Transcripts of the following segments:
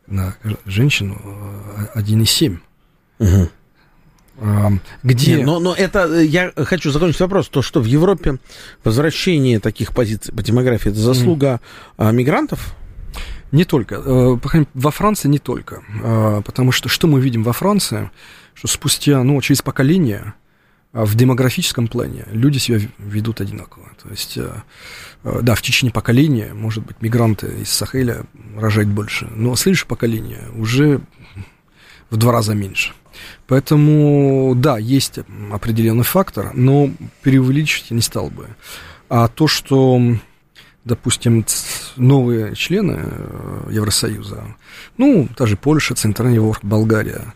на женщину 1,7. Угу. Где... Но это, я хочу закончить вопрос, то, что в Европе возвращение таких позиций по демографии, это заслуга мигрантов? Не только. Во Франции не только. Потому что мы видим во Франции, что спустя, через поколение в демографическом плане люди себя ведут одинаково. То есть, да, в течение поколения, может быть, мигранты из Сахеля рожают больше, но следующее поколение уже в 2 раза меньше. Поэтому, да, есть определенный фактор, но преувеличивать я не стал бы. А то, что, допустим, новые члены Евросоюза, та же Польша, Центральная Европа, Болгария,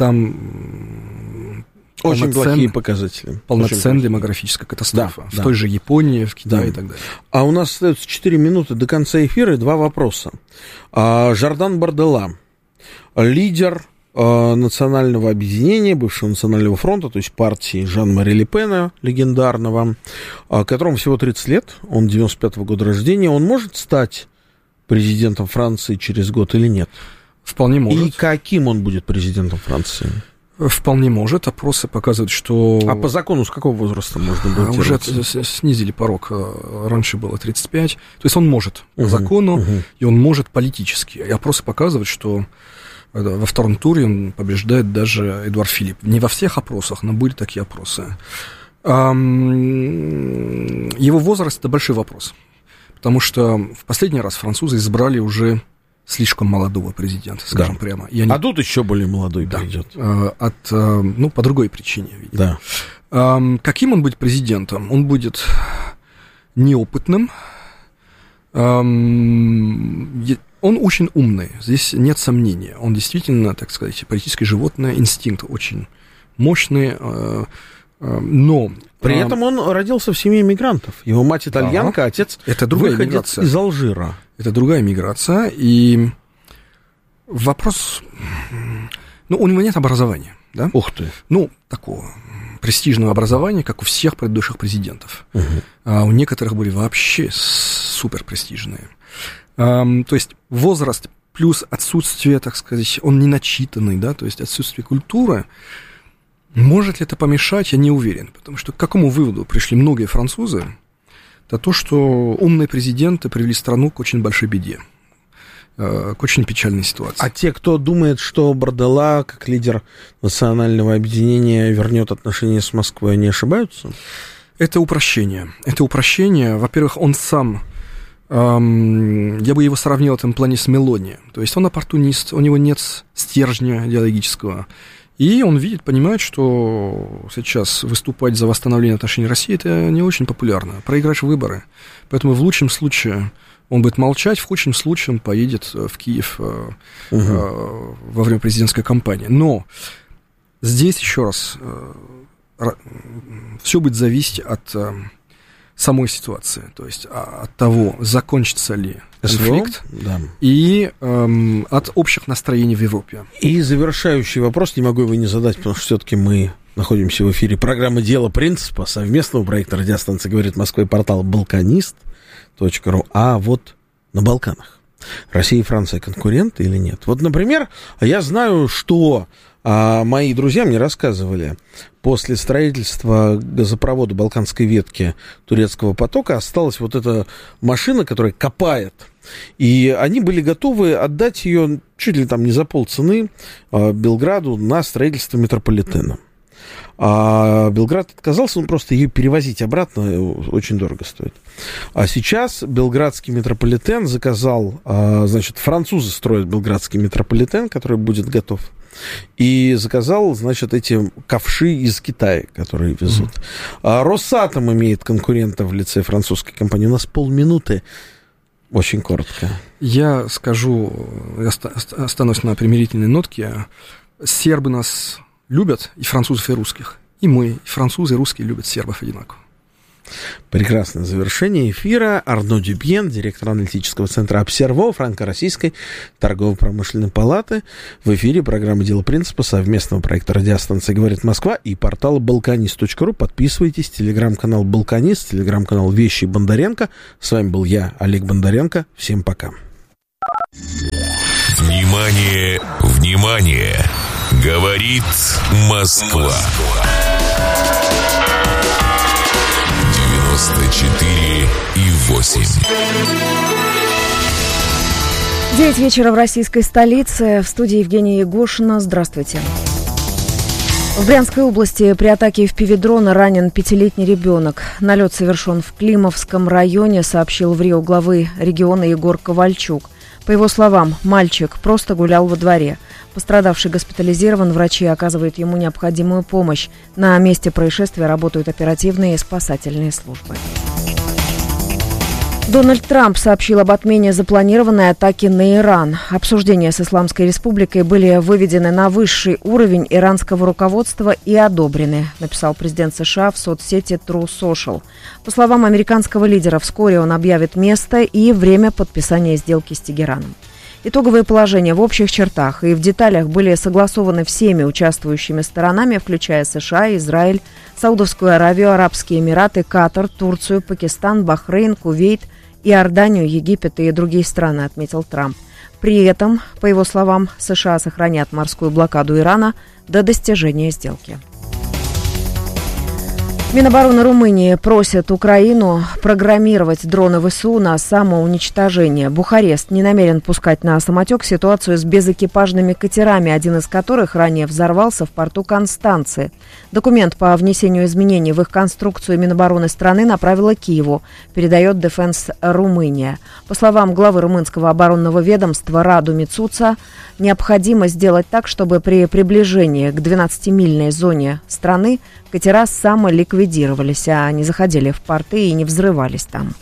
там очень плохие показатели. Полноценная демографическая катастрофа. Да, в той же Японии, в Китае и так далее. А у нас остается 4 минуты до конца эфира и 2 вопроса. Жордан Бардella, лидер национального объединения, бывшего национального фронта, то есть партии Жан-Мари Ле Пена, легендарного, которому всего 30 лет, он 95-го года рождения, он может стать президентом Франции через год или нет? Вполне может. И каким он будет президентом Франции? Вполне может. Опросы показывают, что... А по закону с какого возраста можно баллотироваться? Уже снизили порог. Раньше было 35. То есть он может по закону, и он может политически. И опросы показывают, что во втором туре он побеждает даже Эдуард Филипп. Не во всех опросах, но были такие опросы. Его возраст – это большой вопрос. Потому что в последний раз французы избрали уже слишком молодого президента, скажем прямо. И они... А тут еще более молодой придет. По другой причине, видимо. Да. Каким он будет президентом? Он будет неопытным. Он очень умный, здесь нет сомнения. Он действительно, так сказать, политическое животное, инстинкт очень мощный, но... При этом он родился в семье мигрантов. Его мать итальянка, отец это другая выходец из Алжира. Это другая миграция, и вопрос... у него нет образования, да? Ух ты. Такого престижного образования, как у всех предыдущих президентов. А у некоторых были вообще суперпрестижные. То есть возраст плюс отсутствие, так сказать, он не начитанный, да, то есть отсутствие культуры. Может ли это помешать, я не уверен, потому что к какому выводу пришли многие французы? Это то, что умные президенты привели страну к очень большой беде, к очень печальной ситуации. А те, кто думает, что Бардella, как лидер национального объединения, вернет отношения с Москвой, они ошибаются? Это упрощение. Во-первых, он сам... Я бы его сравнил в этом плане с Мелони. То есть он оппортунист, у него нет стержня идеологического. И он понимает, что сейчас выступать за восстановление отношений России – это не очень популярно. Проиграешь выборы. Поэтому в лучшем случае он будет молчать, в худшем случае он поедет в Киев во время президентской кампании. Но здесь, еще раз, все будет зависеть от... самой ситуации, то есть от того, закончится ли конфликт, и от общих настроений в Европе. И завершающий вопрос, не могу его не задать, потому что все-таки мы находимся в эфире программы «Дело принципа», совместного проекта радиостанции «Говорит Москва» и портал balkanist.ru. А вот на Балканах Россия и Франция конкуренты или нет? Вот, например, я знаю, что мои друзья мне рассказывали, после строительства газопровода Балканской ветки турецкого потока осталась вот эта машина, которая копает. И они были готовы отдать ее чуть ли там не за полцены Белграду на строительство метрополитена. А Белград отказался, просто ее перевозить обратно очень дорого стоит. А сейчас белградский метрополитен заказал, французы строят белградский метрополитен, который будет готов. И заказал, эти ковши из Китая, которые везут. Росатом имеет конкурента в лице французской компании. У нас полминуты. Очень коротко. Я останусь на примирительной нотке. Сербы нас любят, и французов, и русских. И мы, и французы, и русские любят сербов одинаково. Прекрасное завершение эфира. Арно Дюбьен, директор аналитического центра «Обсерво» Франко-Российской торгово-промышленной палаты. В эфире программы «Дело принципа» совместного проекта радиостанции «Говорит Москва» и портала balkanist.ru. Подписывайтесь. Телеграм-канал «Балканист», телеграм-канал «Вещи Бондаренко». С вами был я, Олег Бондаренко. Всем пока. Внимание! Внимание, внимание! Говорит Москва. 94,8. 9 вечера в российской столице. В студии Евгения Егошина. Здравствуйте. В Брянской области при атаке FPV-дрона ранен 5-летний ребенок. Налет совершен в Климовском районе, сообщил в РИО главы региона Егор Ковальчук. По его словам, мальчик просто гулял во дворе. Пострадавший госпитализирован, врачи оказывают ему необходимую помощь. На месте происшествия работают оперативные и спасательные службы. Дональд Трамп сообщил об отмене запланированной атаки на Иран. Обсуждения с Исламской Республикой были выведены на высший уровень иранского руководства и одобрены, написал президент США в соцсети True Social. По словам американского лидера, вскоре он объявит место и время подписания сделки с Тегераном. Итоговые положения в общих чертах и в деталях были согласованы всеми участвующими сторонами, включая США, Израиль, Саудовскую Аравию, Арабские Эмираты, Катар, Турцию, Пакистан, Бахрейн, Кувейт, Иорданию, Египет и другие страны, отметил Трамп. При этом, по его словам, США сохранят морскую блокаду Ирана до достижения сделки. Минобороны Румынии просят Украину программировать дроны ВСУ на самоуничтожение. Бухарест не намерен пускать на самотек ситуацию с безэкипажными катерами, один из которых ранее взорвался в порту Констанции. Документ по внесению изменений в их конструкцию Минобороны страны направила Киеву, передает Defense Румыния. По словам главы румынского оборонного ведомства Раду Мицуца, необходимо сделать так, чтобы при приближении к 12-мильной зоне страны катера самоликвидировались, а не заходили в порты и не взрывались там.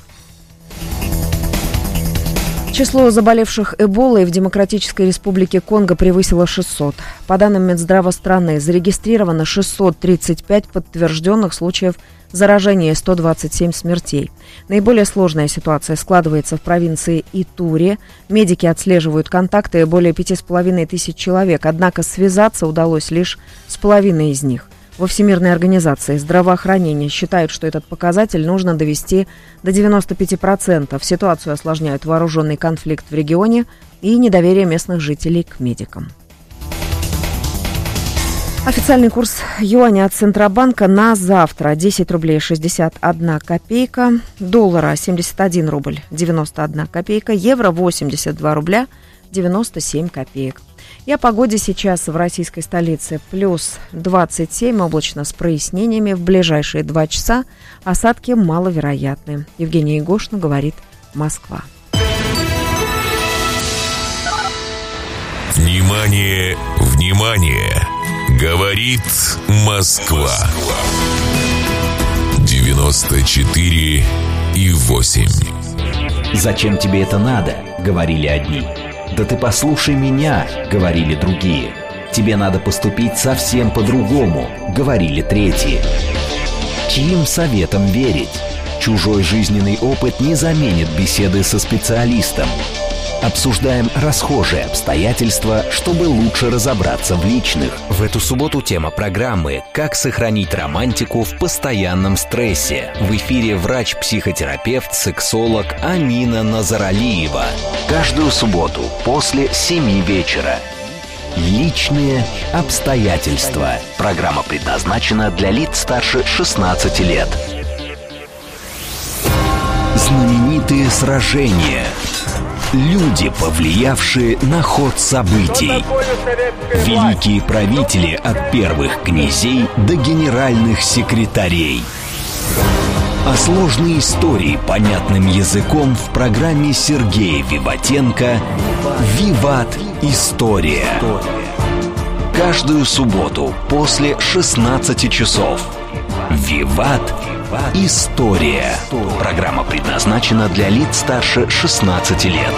Число заболевших Эболой в Демократической Республике Конго превысило 600. По данным Минздрава страны, зарегистрировано 635 подтвержденных случаев заражения и 127 смертей. Наиболее сложная ситуация складывается в провинции Итури. Медики отслеживают контакты более 5500 человек, однако связаться удалось лишь с половиной из них. Во Всемирной организации здравоохранения считают, что этот показатель нужно довести до 95%. Ситуацию осложняют вооруженный конфликт в регионе и недоверие местных жителей к медикам. Официальный курс юаня от Центробанка на завтра 10 рублей 61 копейка, доллара 71 рубль 91 копейка, евро 82 рубля 97 копеек. И о погоде сейчас в российской столице. Плюс 27, облачно с прояснениями. В ближайшие 2 часа осадки маловероятны. Евгения Егошина, говорит Москва. Внимание, внимание! Говорит Москва. 94,8. «Зачем тебе это надо?» — говорили одни. «Да ты послушай меня», — говорили другие. «Тебе надо поступить совсем по-другому», — говорили третьи. Чьим советам верить? Чужой жизненный опыт не заменит беседы со специалистом. Обсуждаем расхожие обстоятельства, чтобы лучше разобраться в личных. В эту субботу тема программы «Как сохранить романтику в постоянном стрессе». В эфире врач-психотерапевт, сексолог Амина Назаралиева. Каждую субботу после 7 вечера. Личные обстоятельства. Программа предназначена для лиц старше 16 лет. Знаменитые сражения. Люди, повлиявшие на ход событий. Великие правители от первых князей до генеральных секретарей. А сложные истории понятным языком в программе Сергея Виватенко «Виват. История». Каждую субботу после 16 часов. «Виват. История». Программа предназначена для лиц старше 16 лет.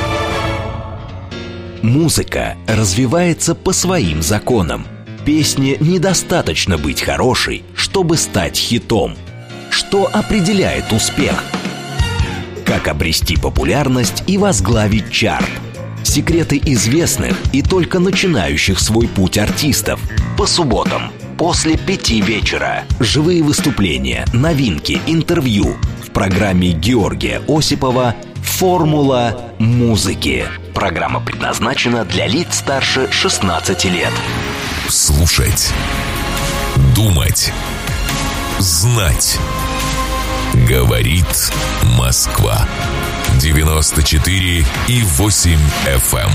Музыка развивается по своим законам. Песне недостаточно быть хорошей, чтобы стать хитом. Что определяет успех? Как обрести популярность и возглавить чарт? Секреты известных и только начинающих свой путь артистов. По субботам после 5 вечера. Живые выступления, новинки, интервью в программе Георгия Осипова «Формула музыки». Программа предназначена для лиц старше 16 лет. Слушать. Думать. Знать. Говорит Москва. 94,8 FM.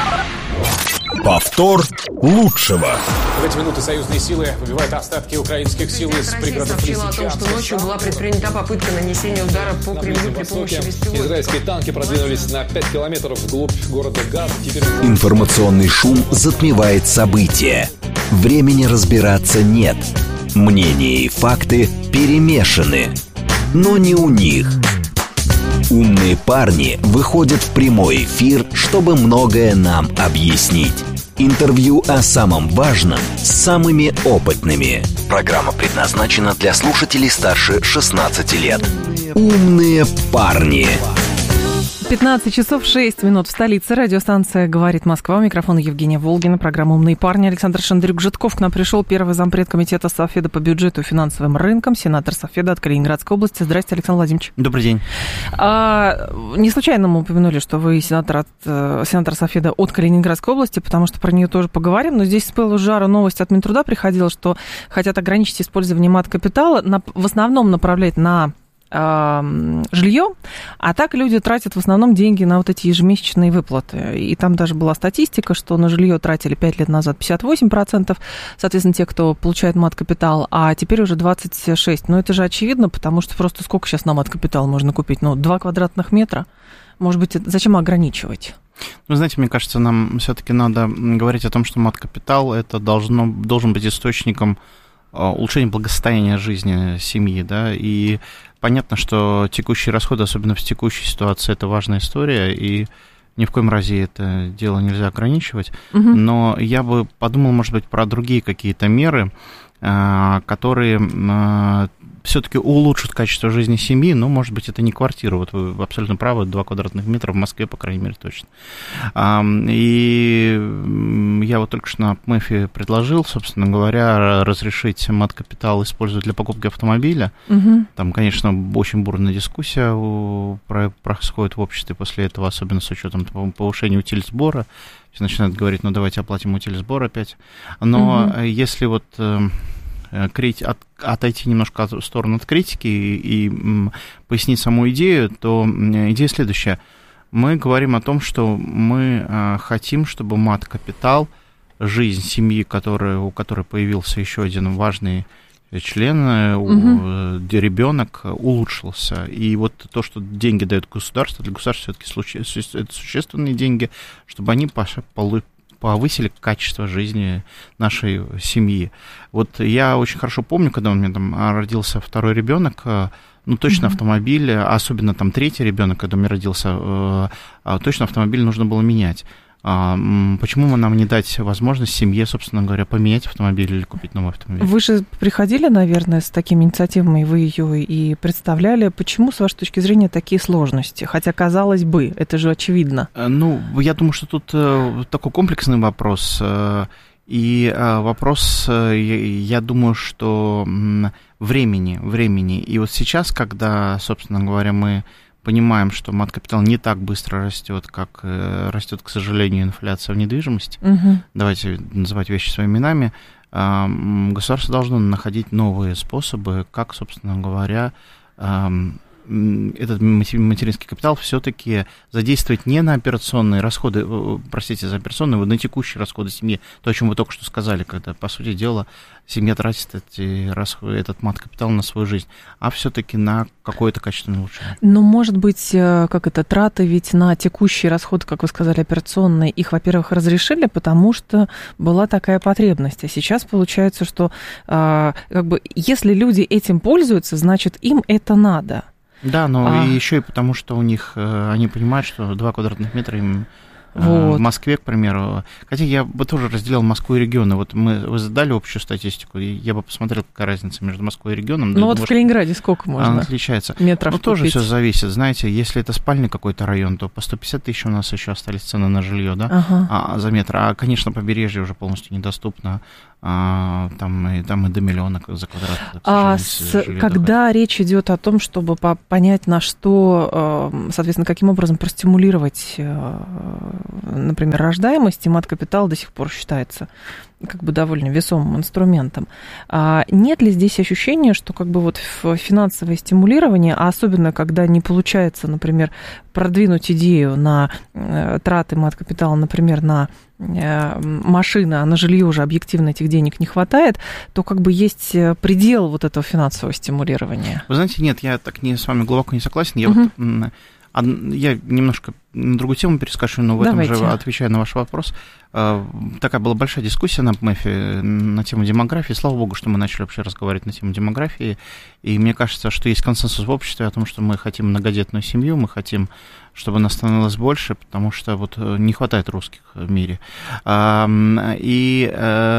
Повтор лучшего. В эти минуты союзные силы выбивают остатки украинских сил из пригородов сообщила о том, что ночью была предпринята попытка нанесения удара по Кремлю при помощи беспилотников. Израильские танки продвинулись на 5 километров вглубь города Газ. Информационный шум затмевает события. Времени разбираться нет. Мнения и факты перемешаны. Но не у них. Умные парни выходят в прямой эфир, чтобы многое нам объяснить. Интервью о самом важном с самыми опытными. Программа предназначена для слушателей старше 16 лет. Умные парни. 15 часов 6 минут в столице. Радиостанция «Говорит Москва». У микрофона Евгения Волгина. Программа «Умные парни». Александр Шандрюк-Житков к нам пришел. Первый зампред комитета Совфеда по бюджету и финансовым рынкам. Сенатор Совфеда от Калининградской области. Здравствуйте, Александр Владимирович. Добрый день. Не случайно мы упомянули, что вы сенатор Совфеда от Калининградской области, потому что про нее тоже поговорим. Но здесь с пылу с жару новость от Минтруда приходила, что хотят ограничить использование мат-капитала, в основном направлять на жилье, а так люди тратят в основном деньги на вот эти ежемесячные выплаты. И там даже была статистика, что на жилье тратили 5 лет назад 58%, соответственно, те, кто получает мат-капитал, а теперь уже 26%. Но это же очевидно, потому что просто сколько сейчас на мат-капитал можно купить? 2 квадратных метра? Может быть, зачем ограничивать? Знаете, мне кажется, нам все-таки надо говорить о том, что мат-капитал это должен быть источником улучшения благосостояния жизни семьи, да, и понятно, что текущие расходы, особенно в текущей ситуации, это важная история, и ни в коем разе это дело нельзя ограничивать, но я бы подумал, может быть, про другие какие-то меры, которые все-таки улучшат качество жизни семьи, но, может быть, это не квартира. Вот вы абсолютно правы, 2 квадратных метра в Москве, по крайней мере, точно. И я вот только что на ПМЭФе предложил, собственно говоря, разрешить мат-капитал использовать для покупки автомобиля. Там, конечно, очень бурная дискуссия происходит в обществе после этого, особенно с учетом повышения утильсбора. Все начинают говорить, давайте оплатим утильсбор опять. Но если вот отойти немножко в сторону от критики и пояснить саму идею, то идея следующая. Мы говорим о том, что мы хотим, чтобы мат-капитал, жизнь семьи, у которой появился еще один важный член, ребенок, улучшился. И вот то, что деньги дает государство, для государства все-таки это существенные деньги, чтобы они повысили качество жизни нашей семьи. Вот я очень хорошо помню, когда у меня там родился второй ребенок, точно автомобиль, особенно там третий ребенок, когда у меня родился, точно автомобиль нужно было менять. Почему нам не дать возможность семье, собственно говоря, поменять автомобиль или купить новый автомобиль? Вы же приходили, наверное, с такими инициативами, вы ее и представляли. Почему, с вашей точки зрения, такие сложности? Хотя, казалось бы, это же очевидно. Я думаю, что тут такой комплексный вопрос. И вопрос, я думаю, что времени. И вот сейчас, когда, собственно говоря, мы понимаем, что мат-капитал не так быстро растет, как растет, к сожалению, инфляция в недвижимости. Давайте называть вещи своими именами. Государство должно находить новые способы, как, собственно говоря, этот материнский капитал все-таки задействовать не на операционные расходы, простите за операционные, на текущие расходы семьи, то, о чем вы только что сказали, когда, по сути дела, семья тратит этот мат-капитал на свою жизнь, а все-таки на какое-то качественное улучшение. Но, может быть, траты ведь на текущие расходы, как вы сказали, операционные, их, во-первых, разрешили, потому что была такая потребность. А сейчас получается, что если люди этим пользуются, значит, им это надо. Да, но и еще и потому, что у них, они понимают, что 2 квадратных метра им в Москве, к примеру. Хотя я бы тоже разделял Москву и регионы. Вот вы задали общую статистику, и я бы посмотрел, какая разница между Москвой и регионом. В Калининграде сколько можно? Она отличается. Метров купить? Тоже все зависит. Знаете, если это спальный какой-то район, то по 150 тысяч у нас еще остались цены на жилье, да, за метр. А, конечно, побережье уже полностью недоступно. Там и до миллиона за квадрат. Когда речь идет о том, чтобы понять, на что, соответственно, каким образом простимулировать например, рождаемости, мат-капитал до сих пор считается как бы довольно весомым инструментом. А нет ли здесь ощущения, что как бы вот финансовое стимулирование, а особенно когда не получается, например, продвинуть идею на траты мат-капитала, например, на машины, а на жилье уже объективно этих денег не хватает, то как бы есть предел вот этого финансового стимулирования? Вы знаете, нет, я так с вами глубоко не согласен. Я немножко на другую тему перескажу, но в этом же отвечаю на ваш вопрос. Такая была большая дискуссия на МЭФе на тему демографии. Слава богу, что мы начали вообще разговаривать на тему демографии. И мне кажется, что есть консенсус в обществе о том, что мы хотим многодетную семью, мы хотим, чтобы нас становилось больше, потому что вот не хватает русских в мире. И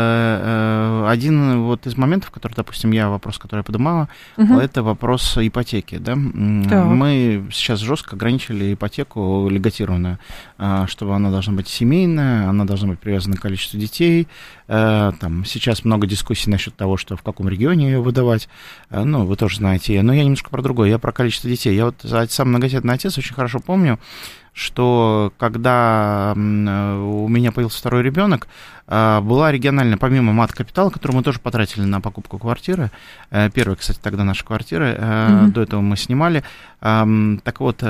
один вот из моментов, который, допустим, вопрос, который я поднимала, это вопрос ипотеки. Да? Мы сейчас жестко ограничили ипотеку льготированную, чтобы она должна быть семейная, она должна быть привязана к количеству детей. Там сейчас много дискуссий насчет того, что в каком регионе ее выдавать. Ну, вы тоже знаете. Но я немножко про другое. Я про количество детей. Я вот сам многодетный отец очень хорошо помню, что когда у меня появился второй ребенок, была региональная, помимо мат-капитала, который мы тоже потратили на покупку квартиры, первая, кстати, тогда наша квартира, до этого мы снимали, так вот,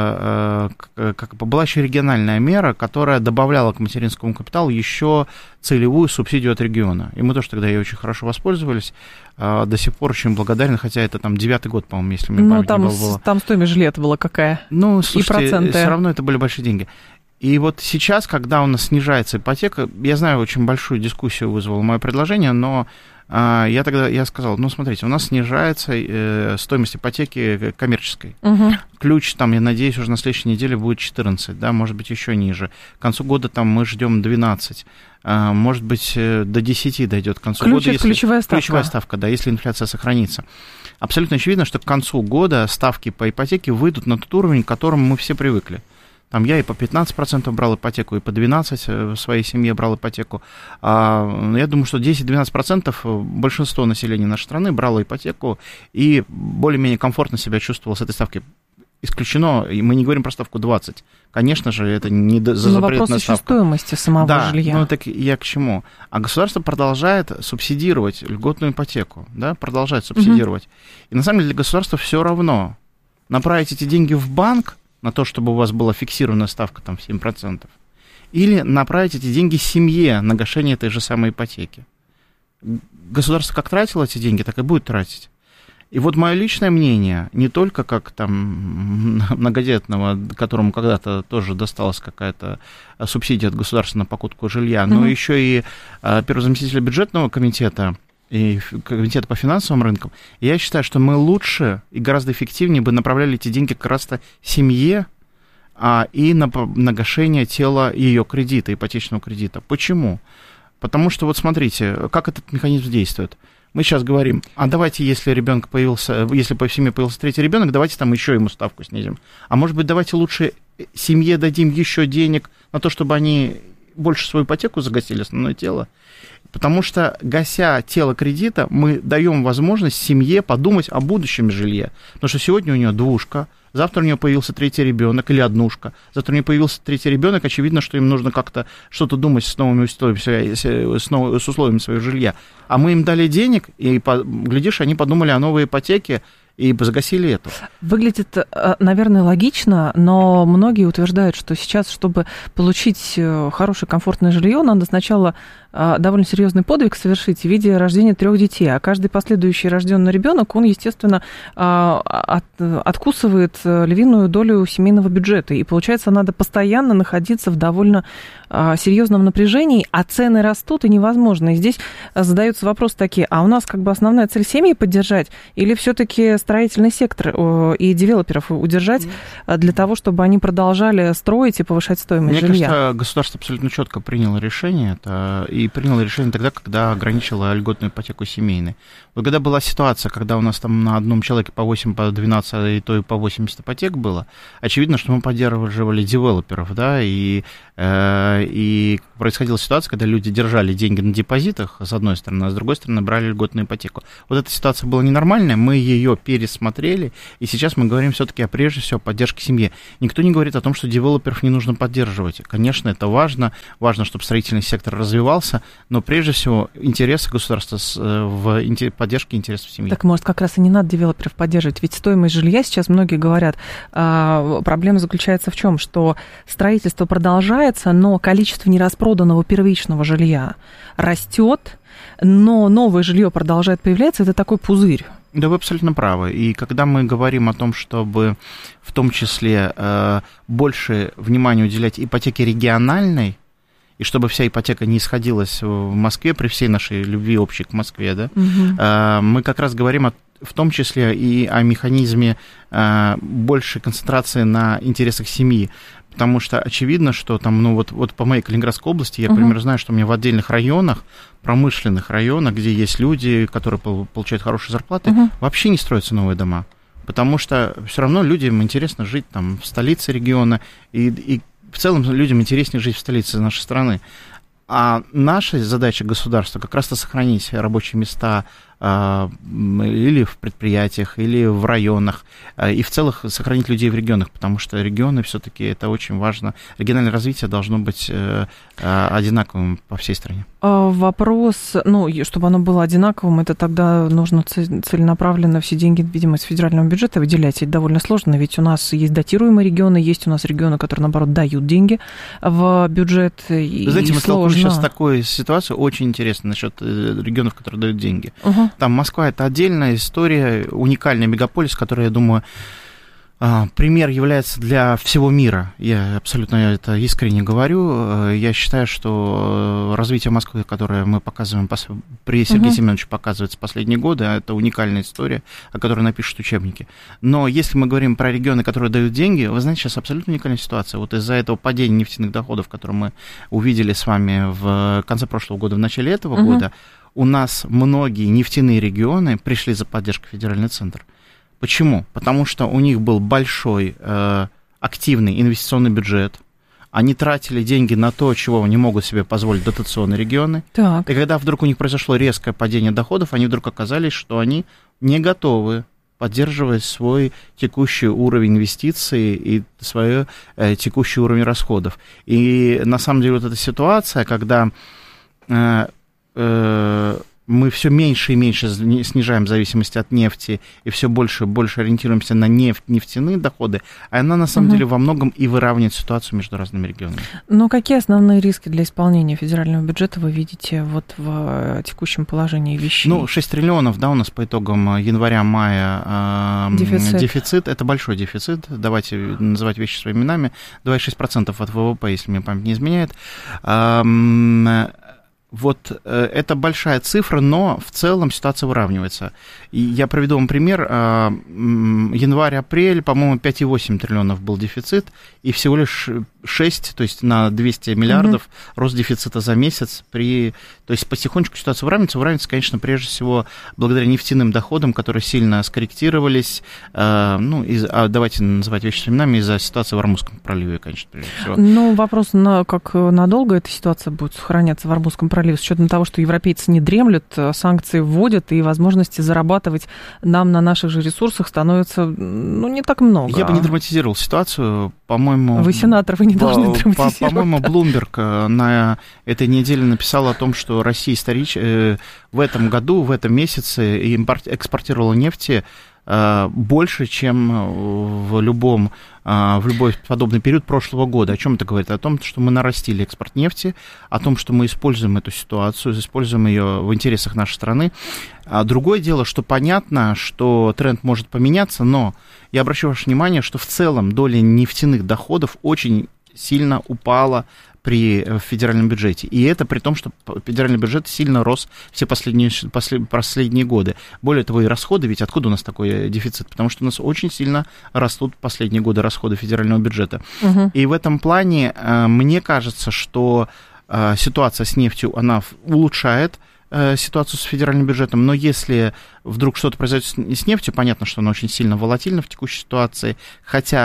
была еще региональная мера, которая добавляла к материнскому капиталу еще целевую субсидию от региона. И мы тоже тогда ей очень хорошо воспользовались. До сих пор очень благодарны, хотя это там 9-й год, по-моему, если мне память не было. Там стоимость жилья была какая? Ну, слушайте, и проценты. Все равно это были большие деньги. И вот сейчас, когда у нас снижается ипотека, я знаю, очень большую дискуссию вызвало мое предложение, но я сказал, ну, смотрите, у нас снижается стоимость ипотеки коммерческой. Ключ, там, я надеюсь, уже на следующей неделе будет 14, да, может быть, еще ниже. К концу года там мы ждем 12. Может быть, до 10 дойдет к концу года. Если, ключевая ставка. Ключевая ставка, да, если инфляция сохранится. Абсолютно очевидно, что к концу года ставки по ипотеке выйдут на тот уровень, к которому мы все привыкли. Там я и по 15% брал ипотеку, и по 12% в своей семье брал ипотеку. Я думаю, что 10-12% большинство населения нашей страны брало ипотеку и более-менее комфортно себя чувствовало с этой ставки. Исключено, и мы не говорим про ставку 20. Конечно же, это не запретная ставка. Вопрос стоимости самого жилья. Да, ну так я к чему? А государство продолжает субсидировать льготную ипотеку, да, продолжает субсидировать. И на самом деле для государства все равно направить эти деньги в банк, на то, чтобы у вас была фиксированная ставка там, в 7%, или направить эти деньги семье на гашение этой же самой ипотеки. Государство как тратило эти деньги, так и будет тратить. И вот мое личное мнение, не только как там многодетного, которому когда-то тоже досталась какая-то субсидия от государства на покупку жилья, но еще и первого заместителя бюджетного комитета и комитета по финансовым рынкам, я считаю, что мы лучше и гораздо эффективнее бы направляли эти деньги как раз-то семье и на гашение тела ее кредита, ипотечного кредита. Почему? Потому что, вот смотрите, как этот механизм действует. Мы сейчас говорим, давайте, если в семье появился третий ребенок, давайте там еще ему ставку снизим. А может быть, давайте лучше семье дадим еще денег на то, чтобы они больше свою ипотеку загасили, основное тело. Потому что, гася тело кредита, мы даем возможность семье подумать о будущем жилье. Потому что сегодня у нее двушка, завтра у нее появился третий ребенок или однушка, завтра у нее появился третий ребенок, очевидно, что им нужно как-то что-то думать с новыми условиями, с условиями своего жилья. А мы им дали денег, и, глядишь, они подумали о новой ипотеке, и загасили это. Выглядит, наверное, логично, но многие утверждают, что сейчас, чтобы получить хорошее, комфортное жилье, надо сначала довольно серьезный подвиг совершить в виде рождения 3 детей. А каждый последующий рожденный ребенок, он, естественно, откусывает львиную долю семейного бюджета. И, получается, надо постоянно находиться в довольно серьезном напряжении, а цены растут, и невозможно. И здесь задаются вопросы такие, а у нас как бы основная цель семьи поддержать, или все-таки строительный сектор и девелоперов удержать для того, чтобы они продолжали строить и повышать стоимость жилья? Мне кажется, государство абсолютно четко приняло решение, и приняло решение тогда, когда ограничило льготную ипотеку семейной. Вот когда была ситуация, когда у нас там на одном человеке по 8, по 12, и то и по 80 ипотек было, очевидно, что мы поддерживали девелоперов, да, и происходила ситуация, когда люди держали деньги на депозитах, с одной стороны, а с другой стороны, брали льготную ипотеку. Вот эта ситуация была ненормальная, мы ее пересмотрели, и сейчас мы говорим все-таки прежде всего о поддержке семьи. Никто не говорит о том, что девелоперов не нужно поддерживать. Конечно, это важно, чтобы строительный сектор развивался, но прежде всего интересы государства в поддержке интересов семьи. Так, может, как раз и не надо девелоперов поддерживать, ведь стоимость жилья сейчас, многие говорят, проблема заключается в чем, что строительство продолжается, но количество нераспроданного первичного жилья растет, но новое жилье продолжает появляться, это такой пузырь. Да, вы абсолютно правы. И когда мы говорим о том, чтобы в том числе больше внимания уделять ипотеке региональной, и чтобы вся ипотека не исходилась в Москве, при всей нашей любви общей к Москве, да, мы как раз говорим в том числе и о механизме большей концентрации на интересах семьи. Потому что очевидно, что там, вот по моей Калининградской области, я, к примеру, знаю, что у меня в отдельных районах, промышленных районах, где есть люди, которые получают хорошие зарплаты, вообще не строятся новые дома. Потому что все равно людям интересно жить там в столице региона, и в целом людям интереснее жить в столице нашей страны. А наша задача государства как раз-то сохранить рабочие места или в предприятиях, или в районах, и в целом сохранить людей в регионах, потому что регионы все-таки это очень важно. Региональное развитие должно быть одинаковым по всей стране. Вопрос, чтобы оно было одинаковым, это тогда нужно целенаправленно все деньги, видимо, из федерального бюджета выделять. Это довольно сложно, ведь у нас есть датируемые регионы, есть у нас регионы, которые, наоборот, дают деньги в бюджет. Вы знаете, мы столкнулись сейчас с такой ситуацией, очень интересно насчет регионов, которые дают деньги. Там Москва – это отдельная история, уникальный мегаполис, который, я думаю, пример является для всего мира. Я абсолютно это искренне говорю. Я считаю, что развитие Москвы, которое мы показываем, при Сергее Семеновиче показывается последние годы, это уникальная история, о которой напишут учебники. Но если мы говорим про регионы, которые дают деньги, вы знаете, сейчас абсолютно уникальная ситуация. Вот из-за этого падения нефтяных доходов, которое мы увидели с вами в конце прошлого года, в начале этого года, у нас многие нефтяные регионы пришли за поддержкой федеральный центр. Почему? Потому что у них был большой активный инвестиционный бюджет, они тратили деньги на то, чего не могут себе позволить дотационные регионы. Так. И когда вдруг у них произошло резкое падение доходов, они вдруг оказались, что они не готовы поддерживать свой текущий уровень инвестиций и свой текущий уровень расходов. И на самом деле вот эта ситуация, когда мы все меньше и меньше снижаем зависимость от нефти и все больше и больше ориентируемся на нефтяные доходы, а она на самом деле во многом и выравнивает ситуацию между разными регионами. Но какие основные риски для исполнения федерального бюджета вы видите вот в текущем положении вещей? 6 триллионов, да, у нас по итогам января-мая дефицит. Это большой дефицит, давайте называть вещи своими именами, 2,6% от ВВП, если мне память не изменяет. Вот это большая цифра, но в целом ситуация выравнивается. И я приведу вам пример. Январь-апрель, по-моему, 5,8 триллионов был дефицит, и всего лишь 6, то есть на 200 миллиардов рост дефицита за месяц. То есть потихонечку ситуация выравнивается, конечно, прежде всего благодаря нефтяным доходам, которые сильно скорректировались, давайте называть вещи своими именами, из-за ситуации в Ормузском проливе, конечно, прежде всего. Вопрос, как надолго эта ситуация будет сохраняться в Ормузском проливе, с учетом того, что европейцы не дремлют, санкции вводят, и возможности зарабатывать нам на наших же ресурсах становится, не так много. Я бы не драматизировал ситуацию, по-моему... Вы сенатор, вы не должны драматизировать. По-моему, Bloomberg на этой неделе написал о том, что Россия в этом году, в этом месяце экспортировала нефти больше, чем в любой подобный период прошлого года. О чем это говорит? О том, что мы нарастили экспорт нефти, о том, что мы используем эту ситуацию, используем ее в интересах нашей страны. Другое дело, что понятно, что тренд может поменяться, но я обращу ваше внимание, что в целом доля нефтяных доходов очень сильно упала в федеральном бюджете. И это при том, что федеральный бюджет сильно рос все последние годы. Более того, и расходы, ведь откуда у нас такой дефицит? Потому что у нас очень сильно растут последние годы расходы федерального бюджета. И в этом плане мне кажется, что ситуация с нефтью, она улучшает ситуацию с федеральным бюджетом, но если вдруг что-то произойдет с нефтью, понятно, что она очень сильно волатильна в текущей ситуации, хотя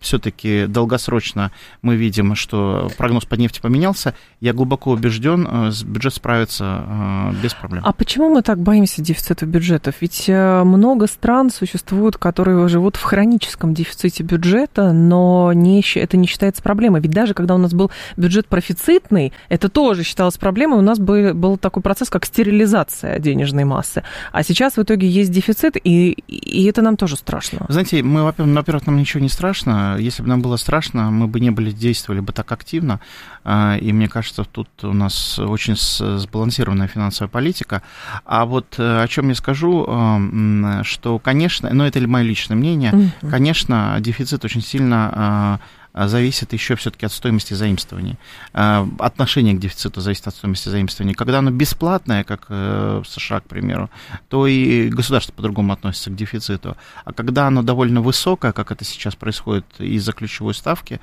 все-таки долгосрочно мы видим, что прогноз по нефти поменялся, я глубоко убежден, бюджет справится без проблем. А почему мы так боимся дефицита бюджетов? Ведь много стран существует, которые живут в хроническом дефиците бюджета, но это не считается проблемой. Ведь даже когда у нас был бюджет профицитный, это тоже считалось проблемой. У нас был такой процесс, как стерилизация денежной массы. А сейчас в итоге есть дефицит, и это нам тоже страшно. Знаете, во-первых, нам ничего не страшно. Если бы нам было страшно, мы бы не действовали бы так активно. И мне кажется, тут у нас очень сбалансированная финансовая политика. А вот о чем я скажу, что, конечно, это мое личное мнение, конечно, дефицит очень сильно зависит еще все-таки от стоимости заимствований. Отношение к дефициту зависит от стоимости заимствований. Когда оно бесплатное, как в США, к примеру, то и государство по-другому относится к дефициту. А когда оно довольно высокое, как это сейчас происходит из-за ключевой ставки,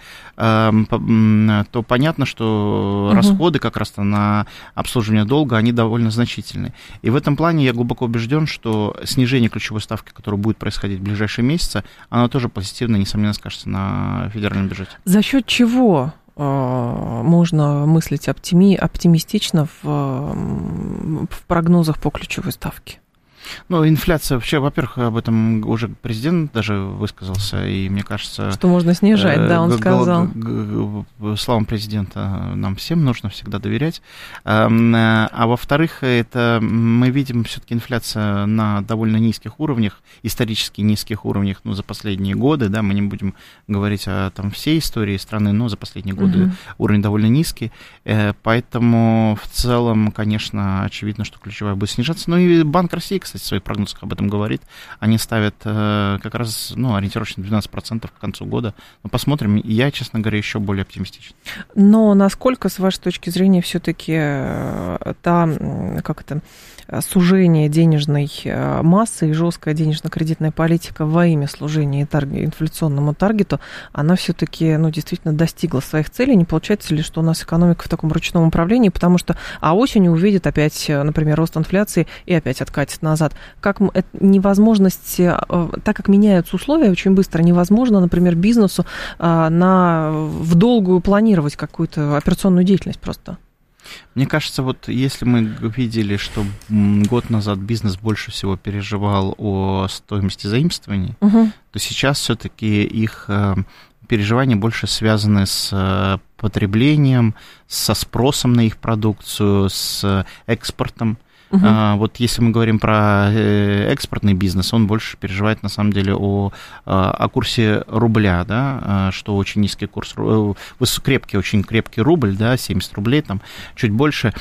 то понятно, что расходы как раз-то на обслуживание долга, они довольно значительные. И в этом плане я глубоко убежден, что снижение ключевой ставки, которое будет происходить в ближайшие месяцы, оно тоже позитивно, несомненно, скажется на федеральном бюджете. За счет чего можно мыслить оптимистично в прогнозах по ключевой ставке? Инфляция, вообще, во-первых, об этом уже президент даже высказался, и мне кажется... Что можно снижать, да, он сказал. Словам президента нам всем нужно всегда доверять. А во-вторых, это мы видим все-таки инфляция на довольно низких уровнях, исторически низких уровнях, за последние годы, да, мы не будем говорить о всей истории страны, но за последние годы уровень довольно низкий, поэтому в целом, конечно, очевидно, что ключевая будет снижаться. И Банк России, кстати, в своих прогнозах об этом говорит. Они ставят как раз ориентировочно 12% к концу года. Посмотрим. Я, честно говоря, еще более оптимистичен. Но насколько, с вашей точки зрения, все-таки сужение денежной массы и жесткая денежно-кредитная политика во имя служения инфляционному таргету, она все-таки действительно достигла своих целей? Не получается ли, что у нас экономика в таком ручном управлении, потому что осенью увидит опять, например, рост инфляции и опять откатит назад? Невозможность, так как меняются условия очень быстро, невозможно, например, бизнесу в долгую планировать какую-то операционную деятельность просто. Мне кажется, если мы видели, что год назад бизнес больше всего переживал о стоимости заимствований, то сейчас все-таки их переживания больше связаны с потреблением, со спросом на их продукцию, с экспортом. Если мы говорим про экспортный бизнес, он больше переживает, на самом деле, о курсе рубля, да, что очень низкий курс, очень крепкий рубль, да, 70 рублей, чуть больше,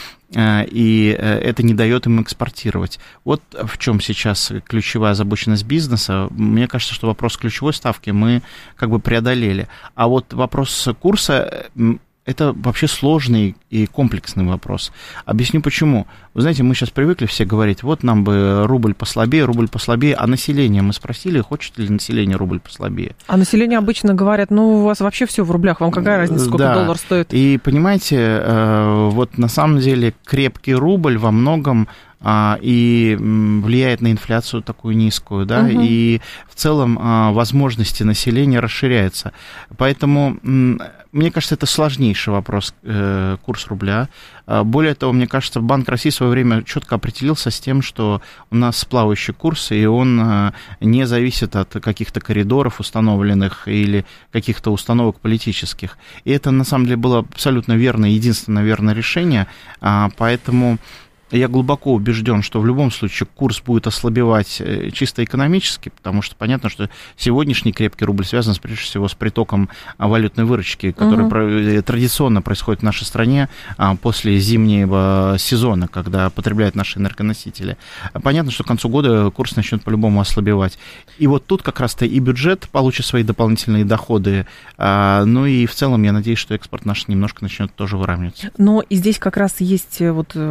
и это не дает им экспортировать. Вот в чем сейчас ключевая озабоченность бизнеса. Мне кажется, что вопрос ключевой ставки мы преодолели. А вопрос курса... Это вообще сложный и комплексный вопрос. Объясню почему. Вы знаете, мы сейчас привыкли все говорить, нам бы рубль послабее, а население мы спросили, хочет ли население рубль послабее. А население обычно говорят, у вас вообще все в рублях, вам какая разница, сколько доллар стоит? И понимаете, на самом деле крепкий рубль во многом и влияет на инфляцию такую низкую, да, и в целом возможности населения расширяются. Поэтому, мне кажется, это сложнейший вопрос, курс рубля. Более того, мне кажется, Банк России в свое время четко определился с тем, что у нас плавающий курс, и он не зависит от каких-то коридоров установленных или каких-то установок политических. И это, на самом деле, было абсолютно верное, единственное верное решение, поэтому... Я глубоко убежден, что в любом случае курс будет ослабевать чисто экономически, потому что понятно, что сегодняшний крепкий рубль связан, прежде всего, с притоком валютной выручки, который традиционно происходит в нашей стране после зимнего сезона, когда потребляют наши энергоносители. Понятно, что к концу года курс начнет по-любому ослабевать. И тут как раз-то и бюджет получит свои дополнительные доходы, и в целом я надеюсь, что экспорт наш немножко начнет тоже выравниваться. Но и здесь как раз есть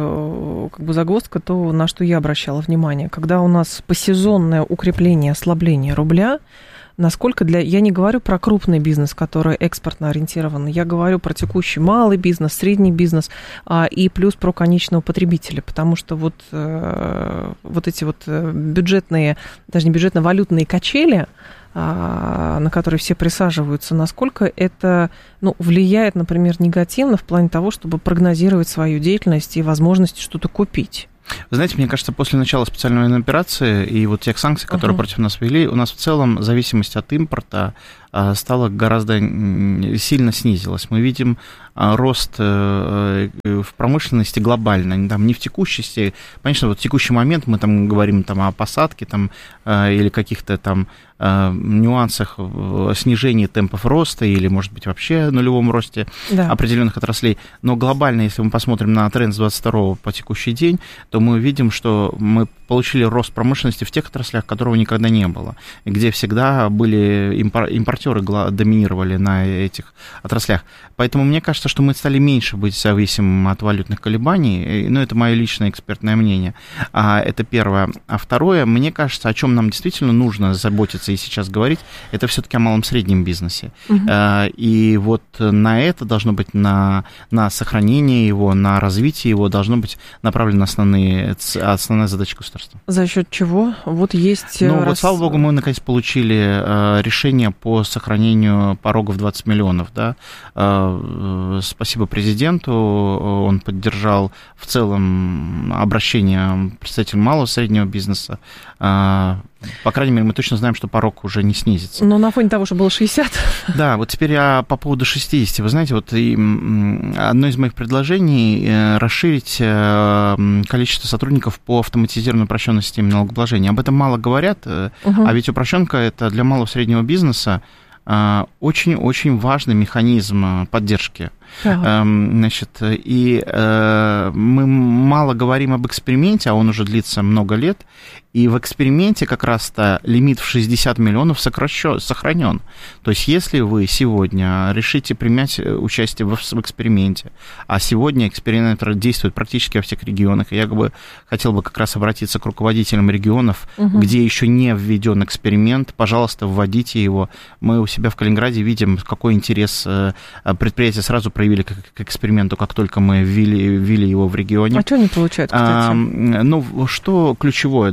загвоздка, то, на что я обращала внимание. Когда у нас посезонное укрепление, ослабление рубля, насколько я не говорю про крупный бизнес, который экспортно ориентирован, я говорю про текущий малый бизнес, средний бизнес и плюс про конечного потребителя, потому что эти бюджетные, даже не бюджетно-валютные качели, на который все присаживаются, насколько это влияет, например, негативно в плане того, чтобы прогнозировать свою деятельность и возможность что-то купить? Вы знаете, мне кажется, после начала специальной военной операции и вот тех санкций, которые против нас ввели, у нас в целом зависимость от импорта стала гораздо сильно снизилась. Мы видим рост в промышленности глобально, там, не в текущести. Конечно, вот в текущий момент мы там говорим там, о посадке там, или каких-то там нюансах снижения темпов роста или, может быть, вообще нулевом росте определенных отраслей. Но глобально, если мы посмотрим на тренд с 22 по текущий день, то мы видим, что мы получили рост промышленности в тех отраслях, которого никогда не было, где всегда были импортеры доминировали на этих отраслях. Поэтому мне кажется, что мы стали меньше быть зависимым от валютных колебаний, но это мое личное экспертное мнение. Это первое. А второе, мне кажется, о чем нам действительно нужно заботиться и сейчас говорить, это все-таки о малом среднем бизнесе. И вот на это должно быть, на сохранение его, на развитие его должно быть направлена основная задача государства. За счет чего? Вот есть... вот, слава богу, мы наконец получили решение по сохранению порога в 20 миллионов. Да? Спасибо президенту, он поддержал в целом обращение представителей малого и среднего бизнеса. По крайней мере, мы точно знаем, что порог уже не снизится. Но на фоне того, что было 60. Да, вот теперь по поводу 60. Вы знаете, вот одно из моих предложений – расширить количество сотрудников по автоматизированной упрощенной системе налогообложения. Об этом мало говорят, а ведь упрощенка – это для малого и среднего бизнеса очень-очень важный механизм поддержки. Значит, и мы мало говорим об эксперименте, а он уже длится много лет, и в эксперименте как раз-то лимит в 60 миллионов сохранен. То есть, если вы сегодня решите принять участие в эксперименте, а сегодня эксперимент действует практически во всех регионах, и я хотел бы как раз обратиться к руководителям регионов, где еще не введен эксперимент, пожалуйста, вводите его. Мы у себя в Калининграде видим, какой интерес предприятия сразу проявили к эксперименту, как только мы ввели его в регионе. А что они получают, кстати? Что ключевое,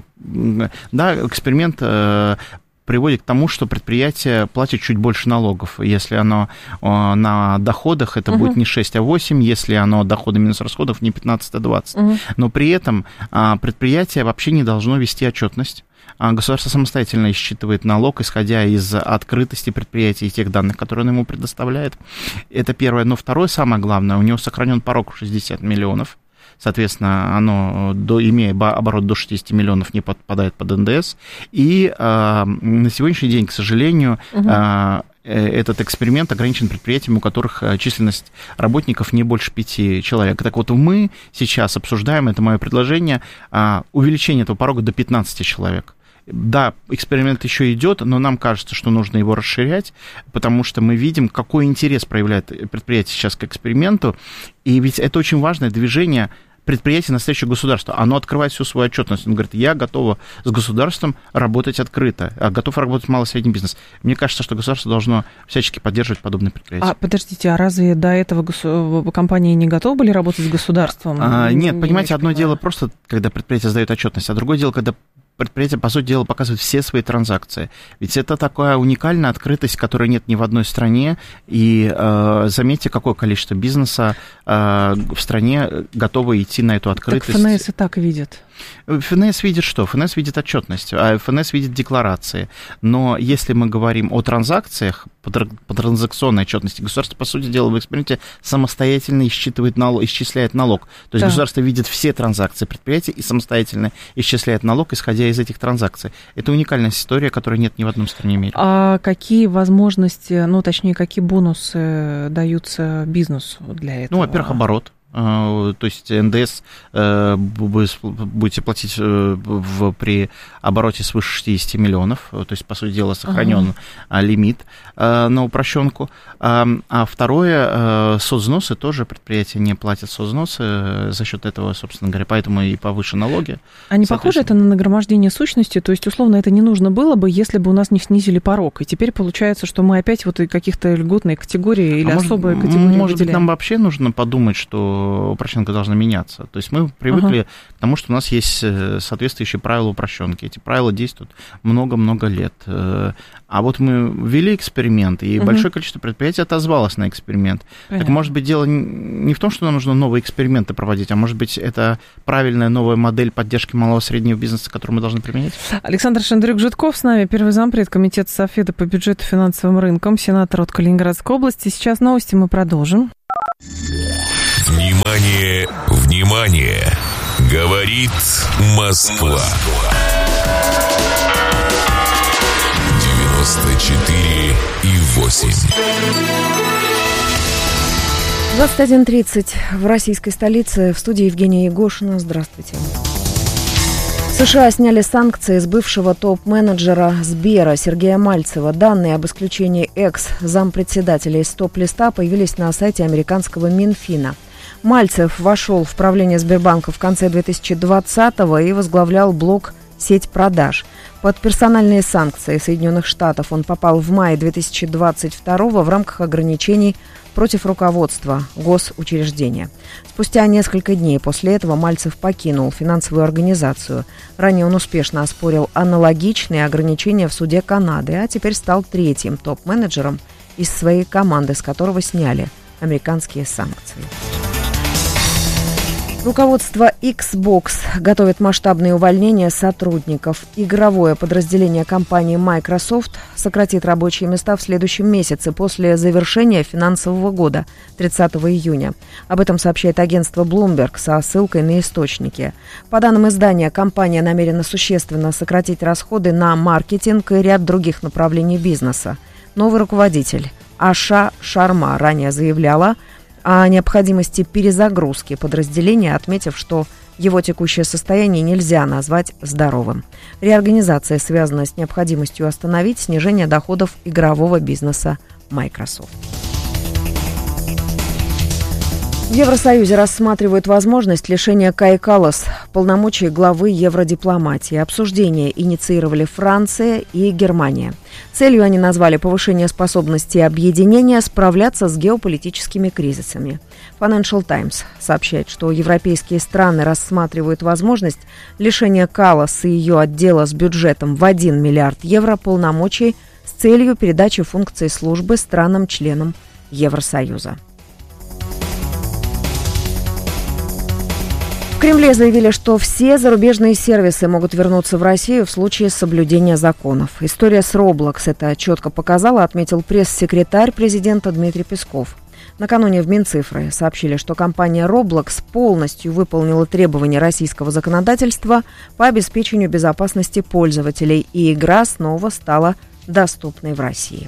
эксперимент приводит к тому, что предприятие платит чуть больше налогов. Если оно на доходах, это будет не 6, а 8, если оно доходы минус расходов, не 15, а 20. Но при этом предприятие вообще не должно вести отчетность. Государство самостоятельно считывает налог, исходя из открытости предприятия и тех данных, которые оно ему предоставляет. Это первое. Но второе, самое главное, у него сохранен порог в 60 миллионов. Соответственно, оно, имея оборот до 60 миллионов, не подпадает под НДС. И на сегодняшний день, к сожалению, этот эксперимент ограничен предприятиями, у которых численность работников не больше 5 человек. Так вот, мы сейчас обсуждаем, это мое предложение, увеличение этого порога до 15 человек. Да, эксперимент еще идет, но нам кажется, что нужно его расширять, потому что мы видим, какой интерес проявляет предприятие сейчас к эксперименту, и ведь это очень важное движение предприятие настоящего государства. Оно открывает всю свою отчетность. Он говорит, я готова с государством работать открыто, готов работать малый и средний бизнес. Мне кажется, что государство должно всячески поддерживать подобные предприятия. Подождите, а разве до этого компании не готовы были работать с государством? Нет, понимаете, одно дело просто, когда предприятие сдает отчетность, а другое дело, когда предприятие, по сути дела, показывает все свои транзакции. Ведь это такая уникальная открытость, которой нет ни в одной стране. И заметьте, какое количество бизнеса в стране готово идти на эту открытость. Так ФНС и так видит. ФНС видит что? ФНС видит отчетность, а ФНС видит декларации. Но если мы говорим о транзакциях, по транзакционной отчетности, государство, по сути дела, в эксперименте самостоятельно исчисляет налог. То есть государство видит все транзакции предприятия и самостоятельно исчисляет налог, исходя из этих транзакций. Это уникальная история, которой нет ни в одном стране мира. А какие возможности, точнее, какие бонусы даются бизнесу для этого? Во-первых, оборот. То есть НДС вы будете платить при обороте свыше 60 миллионов, то есть, по сути дела, сохранен лимит на упрощенку. А второе, соцвзносы тоже предприятия не платят соцвзносы за счет этого, собственно говоря, поэтому и повыше налоги. А не похоже это на нагромождение сущности? То есть, условно, это не нужно было бы, если бы у нас не снизили порог. И теперь получается, что мы опять каких-то льготные категории или особые категории может быть, нам вообще нужно подумать, что упрощенка должна меняться. То есть мы привыкли к тому, что у нас есть соответствующие правила упрощенки. Эти правила действуют много-много лет. А вот мы ввели эксперимент, и большое количество предприятий отозвалось на эксперимент. Понятно. Так, может быть, дело не в том, что нам нужно новые эксперименты проводить, а может быть, это правильная новая модель поддержки малого и среднего бизнеса, которую мы должны применять? Александр Шендрюк-Житков с нами, первый зампред комитета Софеда по бюджету и финансовым рынкам, сенатор от Калининградской области. Сейчас новости, мы продолжим. Внимание, внимание! Говорит Москва. 94,8. 21:30 в российской столице. В студии Евгения Егошина. Здравствуйте. США сняли санкции с бывшего топ-менеджера Сбера Сергея Мальцева. Данные об исключении экс-зампредседателя из стоп-листа появились на сайте американского Минфина. Мальцев вошел в правление Сбербанка в конце 2020-го и возглавлял блок «Сеть продаж». Под персональные санкции Соединенных Штатов он попал в мае 2022-го в рамках ограничений против руководства госучреждения. Спустя несколько дней после этого Мальцев покинул финансовую организацию. Ранее он успешно оспорил аналогичные ограничения в суде Канады, а теперь стал третьим топ-менеджером из своей команды, с которого сняли американские санкции. Руководство Xbox готовит масштабные увольнения сотрудников. Игровое подразделение компании Microsoft сократит рабочие места в следующем месяце после завершения финансового года, 30 июня. Об этом сообщает агентство Bloomberg со ссылкой на источники. По данным издания, компания намерена существенно сократить расходы на маркетинг и ряд других направлений бизнеса. Новый руководитель Аша Шарма ранее заявляла о необходимости перезагрузки подразделения, отметив, что его текущее состояние нельзя назвать здоровым. Реорганизация связана с необходимостью остановить снижение доходов игрового бизнеса Microsoft. В Евросоюзе рассматривают возможность лишения Каи Каллас полномочий главы евродипломатии. Обсуждение инициировали Франция и Германия. Целью они назвали повышение способности объединения справляться с геополитическими кризисами. Financial Times сообщает, что европейские страны рассматривают возможность лишения Каллас и ее отдела с бюджетом в 1 миллиард евро полномочий с целью передачи функций службы странам-членам Евросоюза. В Кремле заявили, что все зарубежные сервисы могут вернуться в Россию в случае соблюдения законов. История с Roblox это четко показала, отметил пресс-секретарь президента Дмитрий Песков. Накануне в Минцифры сообщили, что компания Roblox полностью выполнила требования российского законодательства по обеспечению безопасности пользователей, и игра снова стала доступной в России.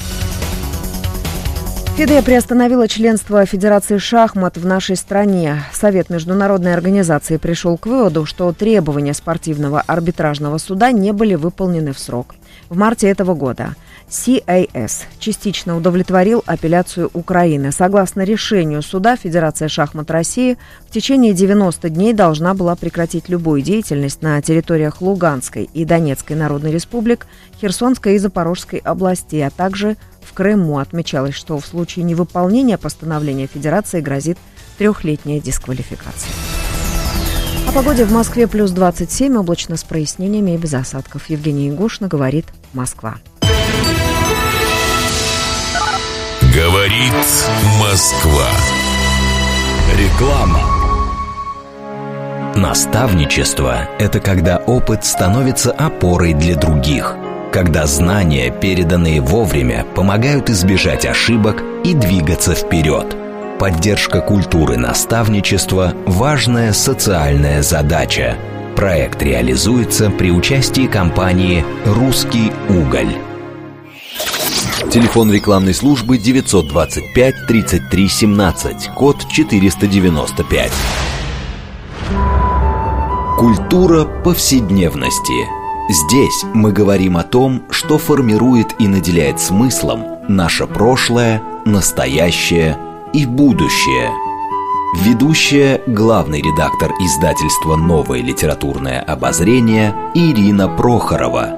ФИДЕ приостановила членство Федерации шахмат в нашей стране. Совет международной организации пришел к выводу, что требования спортивного арбитражного суда не были выполнены в срок. В марте этого года CAS частично удовлетворил апелляцию Украины. Согласно решению суда, Федерация шахмат России в течение 90 дней должна была прекратить любую деятельность на территориях Луганской и Донецкой Народной Республик, Херсонской и Запорожской областей, а также в Крыму. Отмечалось, что в случае невыполнения постановления Федерации грозит 3-летняя дисквалификация. О погоде в Москве плюс 27, облачно с прояснениями и без осадков. Евгения Егошина, говорит Москва. Говорит Москва. Реклама. Наставничество – это когда опыт становится опорой для других. Когда знания, переданные вовремя, помогают избежать ошибок и двигаться вперед. Поддержка культуры наставничества – важная социальная задача. Проект реализуется при участии компании «Русский уголь». Телефон рекламной службы 925 33 17, код 495. Культура повседневности. Здесь мы говорим о том, что формирует и наделяет смыслом наше прошлое, настоящее и будущее. Ведущая, главный редактор издательства «Новое литературное обозрение» Ирина Прохорова.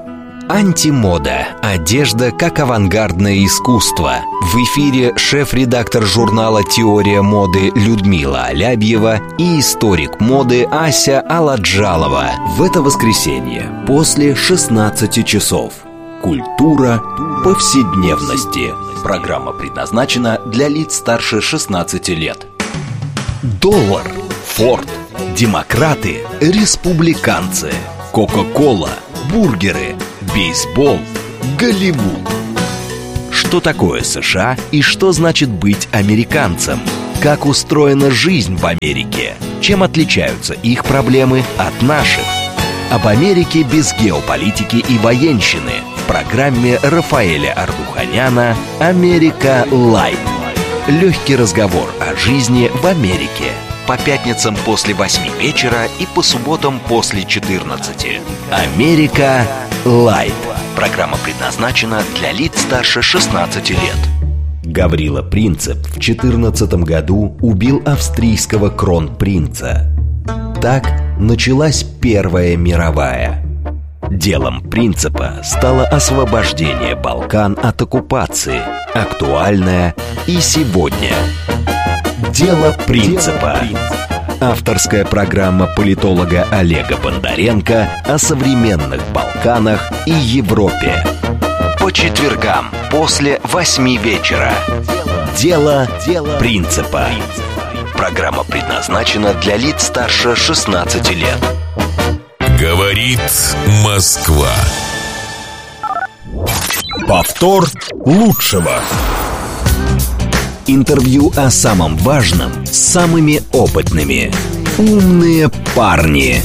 Антимода. Одежда как авангардное искусство. В эфире шеф-редактор журнала «Теория моды» Людмила Алябьева и историк моды Ася Аладжалова. В это воскресенье после 16 часов. Культура повседневности. Программа предназначена для лиц старше 16 лет. Доллар, Форд, демократы, республиканцы, Кока-кола, бургеры, бейсбол, Голливуд. Что такое США и что значит быть американцем? Как устроена жизнь в Америке? Чем отличаются их проблемы от наших? Об Америке без геополитики и военщины в программе Рафаэля Ардуханяна «Америка Лайт». Легкий разговор о жизни в Америке. По пятницам после 8 вечера и по субботам после 14. «Америка Лайт». Программа предназначена для лиц старше 16 лет. Гаврила Принцип в 2014 году убил австрийского кронпринца. Так началась Первая мировая. Делом Принципа стало освобождение Балкан от оккупации, актуальное и сегодня. Дело Принципа. Авторская программа политолога Олега Бондаренко о современных Балканах и Европе. По четвергам после 8 вечера. Дело Принципа. Программа предназначена для лиц старше 16 лет. Говорит Москва. Повтор лучшего. Интервью о самом важном с самыми опытными. Умные парни.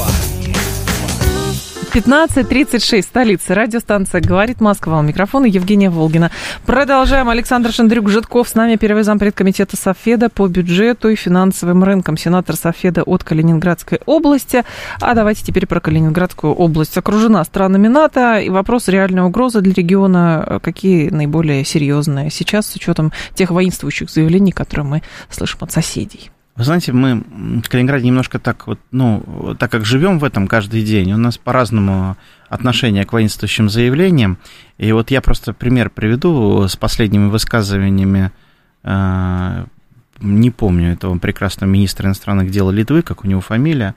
15:36, столица. Радиостанция «Говорит Москва». У микрофона Евгения Волгина. Продолжаем. Александр Шандрюк-Жидков с нами, первый зампред комитета Совфеда по бюджету и финансовым рынкам, сенатор Совфеда от Калининградской области. А давайте теперь про Калининградскую область. Окружена странами НАТО, и вопрос реальной угрозы для региона какие наиболее серьезные сейчас, с учетом тех воинствующих заявлений, которые мы слышим от соседей. Вы знаете, мы в Калининграде немножко так вот, так как живем в этом каждый день, у нас по-разному отношение к воинствующим заявлениям. И вот я просто пример приведу с последними высказываниями, не помню этого прекрасного министра иностранных дел Литвы, как у него фамилия,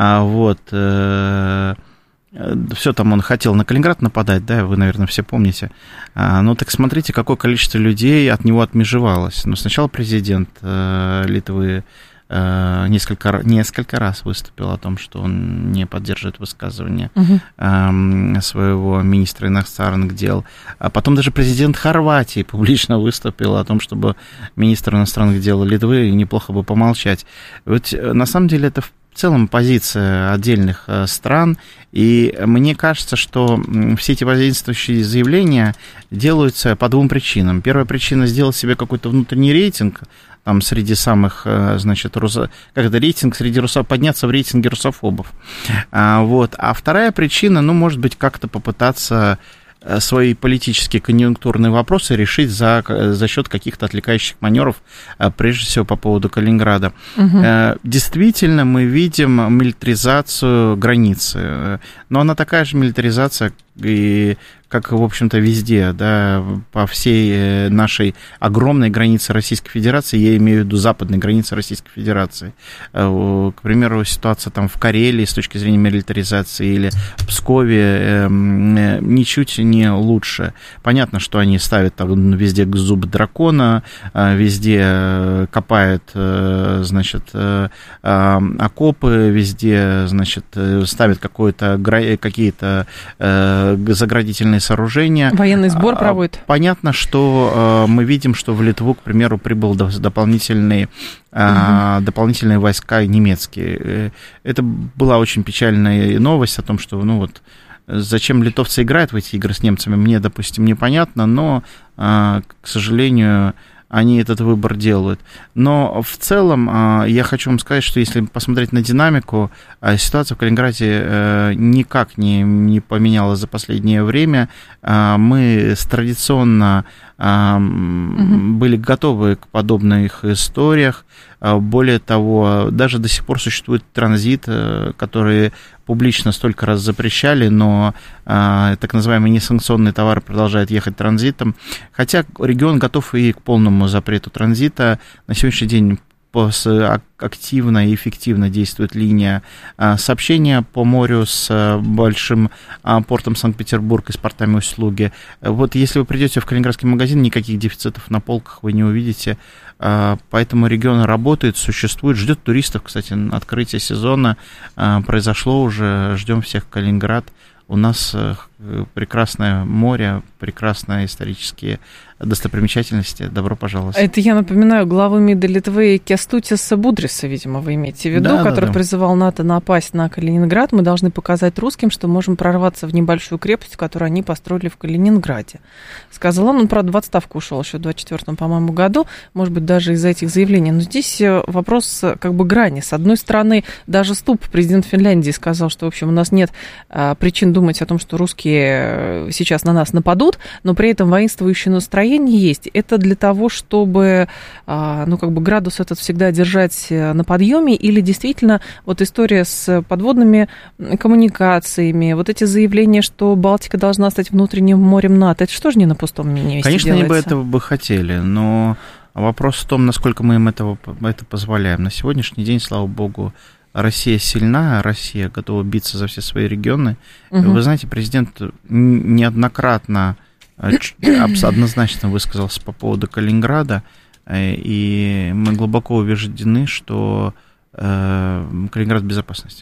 все там он хотел на Калининград нападать, да, вы, наверное, все помните. Так смотрите, какое количество людей от него отмежевалось. Сначала президент Литвы несколько раз выступил о том, что он не поддерживает высказывания своего министра иностранных дел. А потом даже президент Хорватии публично выступил о том, чтобы министр иностранных дел Литвы неплохо бы помолчать. Вот на самом деле это в целом позиция отдельных стран, и мне кажется, что все эти воинствующие заявления делаются по двум причинам. Первая причина — сделать себе какой-то внутренний рейтинг, там среди самых, рейтинг среди подняться в рейтинге русофобов. А вторая причина, может быть, как-то попытаться свои политические конъюнктурные вопросы решить за счет каких-то отвлекающих маневров, прежде всего по поводу Калининграда. Действительно, мы видим милитаризацию границы, но она такая же милитаризация, как, в общем-то, везде, да, по всей нашей огромной границе Российской Федерации, я имею в виду западной границы Российской Федерации. К примеру, ситуация там в Карелии с точки зрения милитаризации или в Пскове ничуть не лучше. Понятно, что они ставят там везде зуб дракона, везде копают, окопы, везде, ставят какие-то заградительные сооружения. Военный сбор проводит. Понятно, что мы видим, что в Литву, к примеру, прибыл дополнительные войска немецкие. Это была очень печальная новость о том, что, зачем литовцы играют в эти игры с немцами, мне, допустим, непонятно, но, к сожалению, они этот выбор делают. Но в целом я хочу вам сказать, что если посмотреть на динамику, ситуация в Калининграде никак не поменялась за последнее время. Мы традиционно были готовы к подобных историях. Более того, даже до сих пор существует транзит, который публично столько раз запрещали, но так называемые несанкционные товары продолжают ехать транзитом. Хотя регион готов и к полному запрету транзита. На сегодняшний день активно и эффективно действует линия сообщения по морю с большим портом Санкт-Петербург и с портами услуги. Вот если вы придете в калининградский магазин, никаких дефицитов на полках вы не увидите. Поэтому регион работает, существует, ждет туристов. Кстати, открытие сезона произошло уже, ждем всех в Калининград. У нас прекрасное море, прекрасные исторические достопримечательности. Добро пожаловать. Это, я напоминаю, главу МИДа Литвы Кястутиса Будриса, видимо, вы имеете в виду, который призывал НАТО напасть на Калининград. Мы должны показать русским, что можем прорваться в небольшую крепость, которую они построили в Калининграде. Сказал он правда, в отставку ушел еще в 24-м, по-моему, году, может быть, даже из-за этих заявлений. Но здесь вопрос как бы грани. С одной стороны, даже Ступ, президент Финляндии, сказал, что, в общем, у нас нет причин думать о том, что русские сейчас на нас нападут, но при этом воинствующее настроение есть. Это для того, чтобы, градус этот всегда держать на подъеме, или действительно вот история с подводными коммуникациями, вот эти заявления, что Балтика должна стать внутренним морем НАТО, это что же не на пустом месте Конечно, делается? они бы этого бы хотели, но вопрос в том, насколько мы им это позволяем. На сегодняшний день, слава богу, Россия сильна, Россия готова биться за все свои регионы. Угу. Вы знаете, президент неоднократно однозначно высказался по поводу Калининграда, и мы глубоко убеждены, что Калининград в безопасности.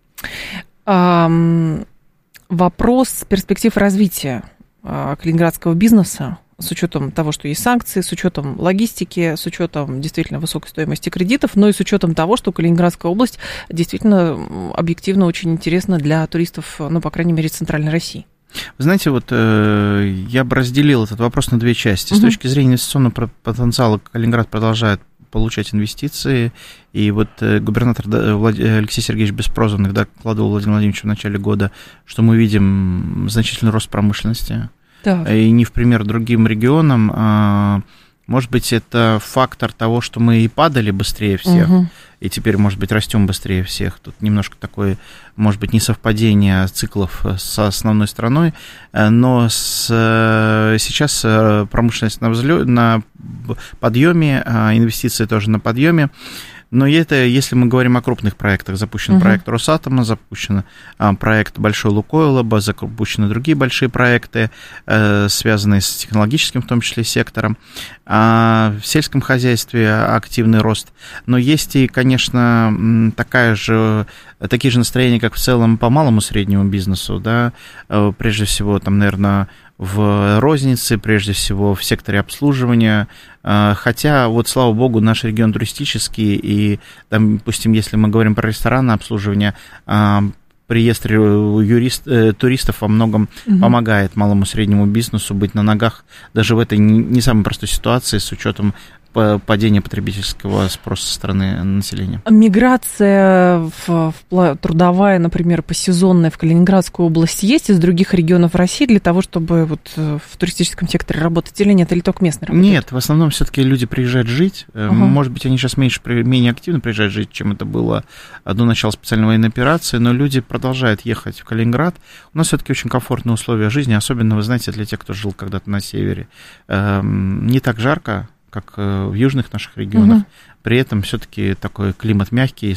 Вопрос перспектив развития калининградского бизнеса, с учетом того, что есть санкции, с учетом логистики, с учетом действительно высокой стоимости кредитов, но и с учетом того, что Калининградская область действительно объективно очень интересна для туристов, по крайней мере, Центральной России. Вы знаете, вот я бы разделил этот вопрос на две части. С точки зрения инвестиционного потенциала Калининград продолжает получать инвестиции, и вот губернатор Алексей Сергеевич Беспрозванных докладывал Владимиру Владимировичу в начале года, что мы видим значительный рост промышленности. Так. И не в пример другим регионам. Может быть, это фактор того, что мы и падали быстрее всех, и теперь, может быть, растем быстрее всех. Тут немножко такое, может быть, несовпадение циклов с основной страной, но сейчас промышленность на подъеме, инвестиции тоже на подъеме. Но это, если мы говорим о крупных проектах, запущен проект Росатома, запущен проект Большой Лукойла, запущены другие большие проекты, связанные с технологическим, в том числе, сектором. В сельском хозяйстве активный рост. Но есть и, конечно, такие же настроения, как в целом по малому среднему бизнесу, да, прежде всего, там, наверное, в рознице, прежде всего в секторе обслуживания, хотя, вот, слава богу, наш регион туристический, и, там, допустим, если мы говорим про ресторанное обслуживание, приезд туристов во многом помогает малому среднему бизнесу быть на ногах даже в этой не самой простой ситуации с учетом падения потребительского спроса со стороны населения. Миграция трудовая, например, посезонная в Калининградскую область есть из других регионов России для того, чтобы вот в туристическом секторе работать или нет, или только местные работают? Нет, в основном все-таки люди приезжают жить. Может быть, они сейчас менее активно приезжают жить, чем это было до начала специальной военной операции, но люди продолжают ехать в Калининград. У нас все-таки очень комфортные условия жизни, особенно, вы знаете, для тех, кто жил когда-то на севере. Не так жарко, как в южных наших регионах. При этом все-таки такой климат мягкий,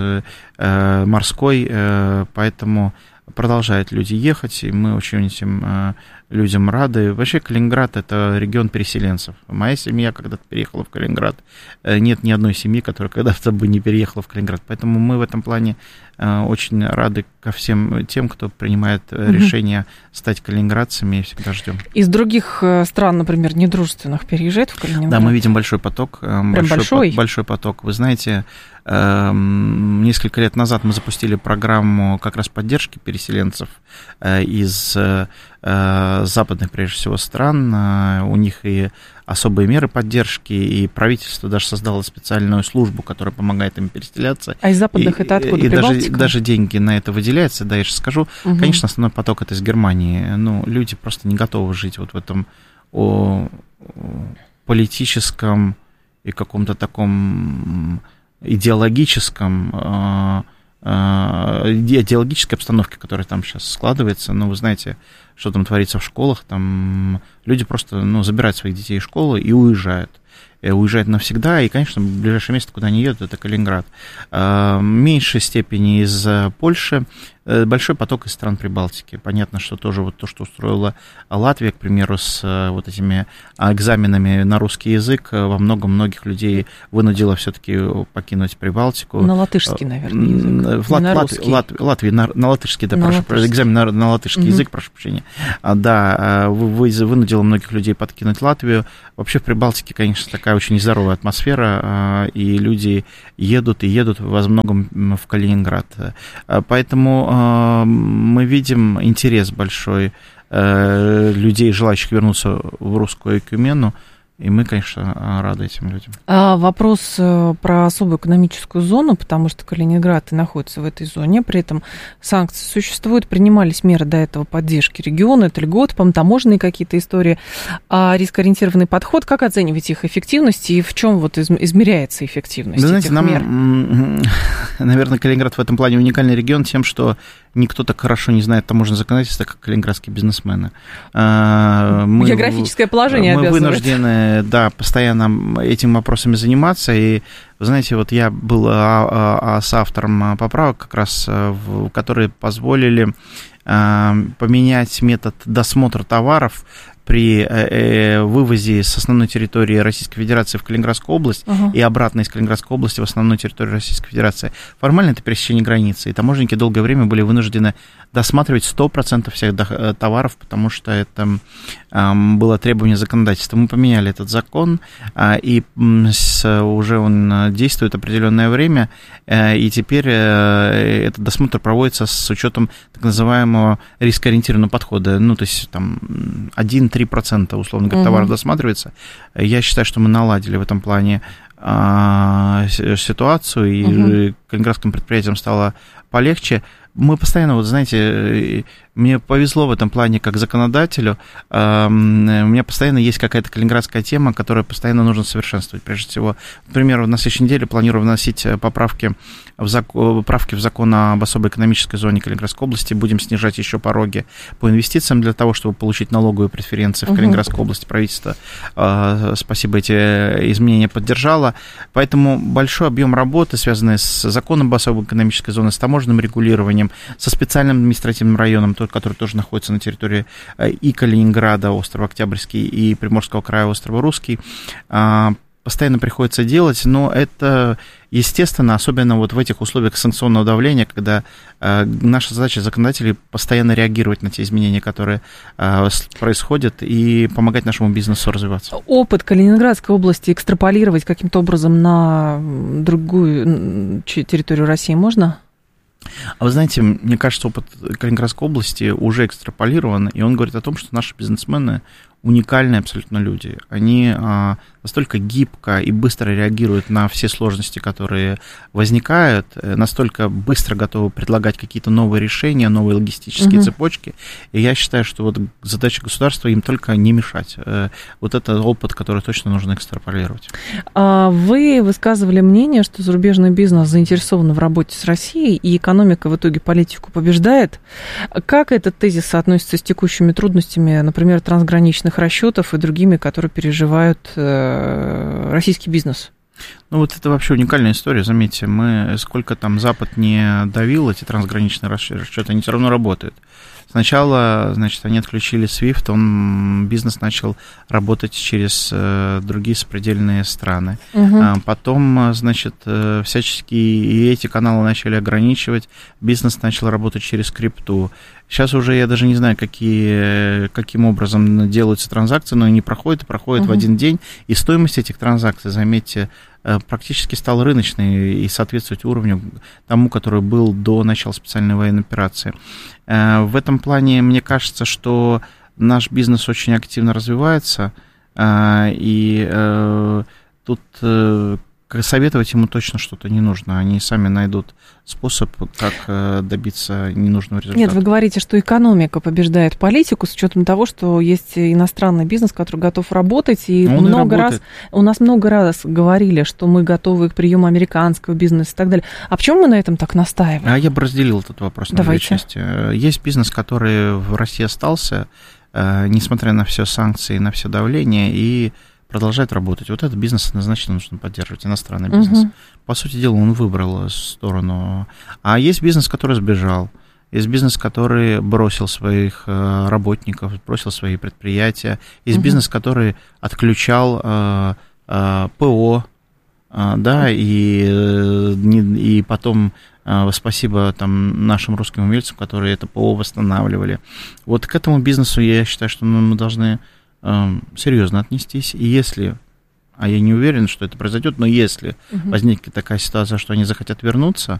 морской, поэтому продолжают люди ехать, и мы очень этим людям рады. Вообще Калининград – это регион переселенцев. Моя семья когда-то переехала в Калининград. Нет ни одной семьи, которая когда-то бы не переехала в Калининград. Поэтому мы в этом плане очень рады ко всем тем, кто принимает решение стать калининградцами, и всегда ждем. Из других стран, например, недружественных, переезжает в Калининград? Да, мы видим большой поток. Большой поток. Вы знаете, несколько лет назад мы запустили программу как раз поддержки переселенцев из западных, прежде всего, стран. У них и особые меры поддержки, и правительство даже создало специальную службу, которая помогает им переселяться. А из западных это откуда? И даже деньги на это выделяются, да, я же скажу. Конечно, основной поток это из Германии. Люди просто не готовы жить вот в этом политическом и каком-то таком идеологической обстановке, которая там сейчас складывается. Ну, вы знаете, что там творится в школах, там люди просто, забирают своих детей из школы и уезжают. Уезжают навсегда, и, конечно, ближайшее место, куда они едут, это Калининград. В меньшей степени из Польши, большой поток из стран Прибалтики. Понятно, что тоже вот то, что устроила Латвия, к примеру, с вот этими экзаменами на русский язык, во многих людей вынудило все-таки покинуть Прибалтику. На латышский, наверное, язык. Латвии, на латышский, да, экзамен на латышский язык, прошу прощения. Да, вынудило многих людей покинуть Латвию. Вообще в Прибалтике, конечно, такая очень нездоровая атмосфера, и люди едут во многом в Калининград. Поэтому мы видим интерес большой людей, желающих вернуться в русскую экумену, и мы, конечно, рады этим людям. Вопрос про особую экономическую зону, потому что Калининград и находится в этой зоне, при этом санкции существуют, принимались меры до этого поддержки региона, это льготы, по-моему, таможенные какие-то истории, а рискоориентированный подход, как оцениваете их эффективность и в чем вот измеряется эффективность этих мер? Наверное, Калининград в этом плане уникальный регион тем, что никто так хорошо не знает таможенное законодательство, как калининградские бизнесмены. Географическое положение обязывает. Мы вынуждены, постоянно этими вопросами заниматься. И, вы знаете, вот я был соавтором поправок, как раз, которые позволили поменять метод досмотра товаров при вывозе с основной территории Российской Федерации в Калининградскую область и обратно из Калининградской области в основную территорию Российской Федерации. Формально это пересечение границы, и таможенники долгое время были вынуждены досматривать 100% всех товаров, потому что это было требование законодательства. Мы поменяли этот закон, и уже он действует определенное время, и теперь этот досмотр проводится с учетом так называемого рискоориентированного подхода. То есть там 1-3%, условно говоря, товаров досматривается. Я считаю, что мы наладили в этом плане ситуацию, и калининградским предприятиям стало полегче. Мы постоянно, вот знаете, мне повезло в этом плане как законодателю, у меня постоянно есть какая-то калининградская тема, которую постоянно нужно совершенствовать. Прежде всего, например, на следующей неделе планирую вносить поправки в закон об особой экономической зоне Калининградской области, будем снижать еще пороги по инвестициям для того, чтобы получить налоговые преференции в Калининградской области. Правительство, спасибо, эти изменения поддержало. Поэтому большой объем работы, связанный с законом об особой экономической зоне, с таможенным регулированием, со специальным административным районом, который тоже находится на территории и Калининграда, острова Октябрьский, и Приморского края, острова Русский, постоянно приходится делать, но это, естественно, особенно вот в этих условиях санкционного давления, когда наша задача законодателей постоянно реагировать на те изменения, которые происходят, и помогать нашему бизнесу развиваться. Опыт Калининградской области экстраполировать каким-то образом на другую территорию России можно? А вы знаете, мне кажется, опыт Калининградской области уже экстраполирован, и он говорит о том, что наши бизнесмены уникальные абсолютно люди. Они настолько гибко и быстро реагируют на все сложности, которые возникают, настолько быстро готовы предлагать какие-то новые решения, новые логистические цепочки. И я считаю, что вот задача государства им только не мешать. Вот это опыт, который точно нужно экстраполировать. Вы высказывали мнение, что зарубежный бизнес заинтересован в работе с Россией, и экономика в итоге политику побеждает. Как этот тезис соотносится с текущими трудностями, например, трансграничных расчетов и другими, которые переживают российский бизнес? Ну, вот это вообще уникальная история, заметьте, сколько там Запад не давил, эти трансграничные расчеты, они все равно работают. Сначала, значит, они отключили SWIFT, бизнес начал работать через другие сопредельные страны. Потом, значит, всячески и эти каналы начали ограничивать, бизнес начал работать через крипту. Сейчас уже я даже не знаю, каким образом делаются транзакции, но они проходят в один день, и стоимость этих транзакций, заметьте, практически стал рыночной и соответствовать уровню тому, который был до начала специальной военной операции. В этом плане мне кажется, что наш бизнес очень активно развивается, и тут советовать ему точно что-то не нужно. Они сами найдут способ, как добиться ненужного результата. Нет, вы говорите, что экономика побеждает политику с учетом того, что есть иностранный бизнес, который готов работать. И у нас много раз говорили, что мы готовы к приему американского бизнеса и так далее. А почему мы на этом так настаиваем? Я бы разделил этот вопрос на две части. Есть бизнес, который в России остался, несмотря на все санкции, на все давление, и продолжает работать. Вот этот бизнес однозначно нужно поддерживать, иностранный бизнес. По сути дела, он выбрал сторону. А есть бизнес, который сбежал. Есть бизнес, который бросил своих работников, бросил свои предприятия. Есть бизнес, который отключал ПО, да, и потом спасибо там нашим русским умельцам, которые это ПО восстанавливали. Вот к этому бизнесу я считаю, что мы должны серьезно отнестись. И если, а я не уверен, что это произойдет, но если возникнет такая ситуация, что они захотят вернуться,